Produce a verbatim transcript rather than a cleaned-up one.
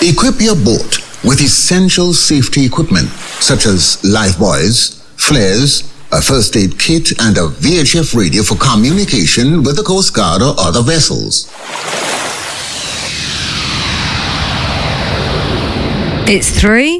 Equip your boat with essential safety equipment such as life buoys, flares, a first aid kit, and a V H F radio for communication with the Coast Guard or other vessels. It's three.